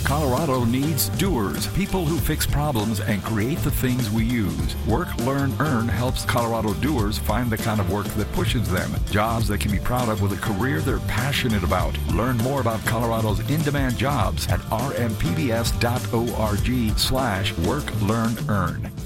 Colorado needs doers, people who fix problems and create the things we use. Work, Learn, Earn helps Colorado doers find the kind of work that pushes them. Jobs they can be proud of with a career they're passionate about. Learn more about Colorado's in-demand jobs at rmpbs.org/work, learn, earn.